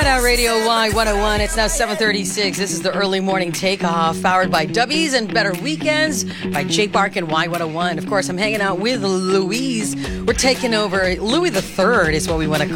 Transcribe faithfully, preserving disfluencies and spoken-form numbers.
Out Radio Y one oh one. It's now seven thirty-six. This is the early morning takeoff, powered by Dubbies and Better Weekends by Jake Bark and Y one oh one. Of course, I'm hanging out with Louise. We're taking over. Louis the Third is what we want to